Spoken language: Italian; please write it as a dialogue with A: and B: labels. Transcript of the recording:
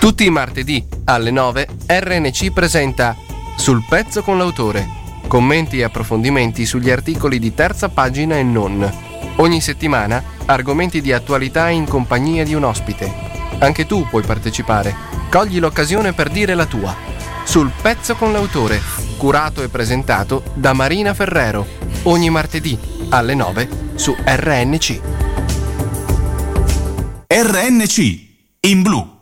A: Tutti i martedì alle 9 RNC presenta Sul pezzo con l'autore. Commenti e approfondimenti sugli articoli di terza pagina e non. Ogni settimana argomenti di attualità in compagnia di un ospite. Anche tu puoi partecipare. Cogli l'occasione per dire la tua. Sul pezzo con l'autore, curato e presentato da Marina Ferrero. Ogni martedì alle 9 su RNC.
B: RNC in blu.